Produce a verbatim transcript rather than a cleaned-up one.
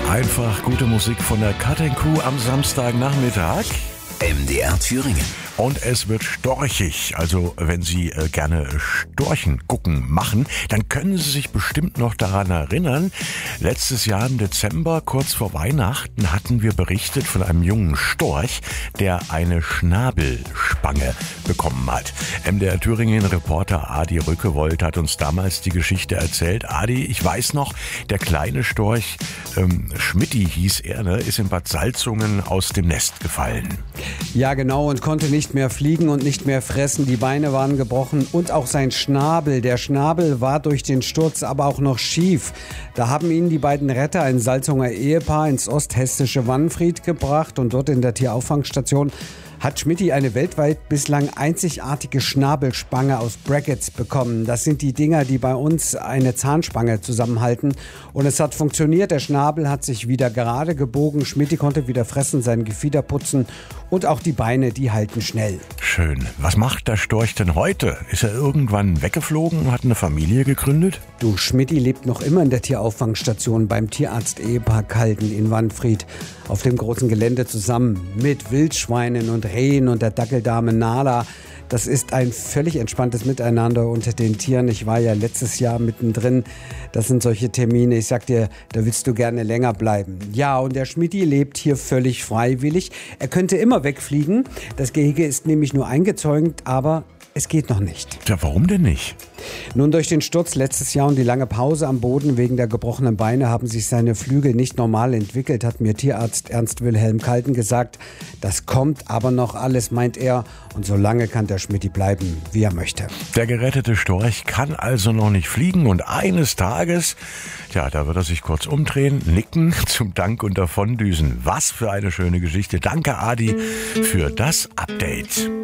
Einfach gute Musik von der Cut and Crew am Samstagnachmittag. M D R Thüringen. Und es wird storchig. Also wenn Sie äh, gerne Storchen gucken machen, dann können Sie sich bestimmt noch daran erinnern. Letztes Jahr im Dezember, kurz vor Weihnachten, hatten wir berichtet von einem jungen Storch, der eine Schnabelspange bekommen hat. M D R Thüringen-Reporter Adi Rückewold hat uns damals die Geschichte erzählt. Adi, ich weiß noch, der kleine Storch, ähm, Schmidti hieß er, ne, ist in Bad Salzungen aus dem Nest gefallen. Ja, genau, und konnte nicht mehr fliegen und nicht mehr fressen. Die Beine waren gebrochen und auch sein Schnabel. Der Schnabel war durch den Sturz aber auch noch schief. Da haben ihn die beiden Retter, ein Salzunger Ehepaar, ins osthessische Wannfried gebracht und dort in der Tierauffangstation hat Schmidti eine weltweit bislang einzigartige Schnabelspange aus Brackets bekommen. Das sind die Dinger, die bei uns eine Zahnspange zusammenhalten. Und es hat funktioniert. Der Schnabel hat sich wieder gerade gebogen. Schmidti konnte wieder fressen, sein Gefieder putzen und auch die Beine, die halten schnell. Schön. Was macht der Storch denn heute? Ist er irgendwann weggeflogen und hat eine Familie gegründet? Du, Schmidti lebt noch immer in der Tierauffangstation beim Tierarzt-Ehepaar Kalden in Wannfried auf dem großen Gelände zusammen mit Wildschweinen und Rehen und der Dackeldame Nala. Das ist ein völlig entspanntes Miteinander unter den Tieren. Ich war ja letztes Jahr mittendrin. Das sind solche Termine. Ich sag dir, da willst du gerne länger bleiben. Ja, und der Schmidti lebt hier völlig freiwillig. Er könnte immer wegfliegen. Das Gehege ist nämlich nur eingezäunt, aber es geht noch nicht. Ja, warum denn nicht? Nun, durch den Sturz letztes Jahr und die lange Pause am Boden wegen der gebrochenen Beine haben sich seine Flügel nicht normal entwickelt, hat mir Tierarzt Ernst Wilhelm Kalten gesagt. Das kommt aber noch alles, meint er. Und so lange kann der Schmidti bleiben, wie er möchte. Der gerettete Storch kann also noch nicht fliegen und eines Tages, ja, da wird er sich kurz umdrehen, nicken, zum Dank und davondüsen. Was für eine schöne Geschichte. Danke, Adi, für das Update.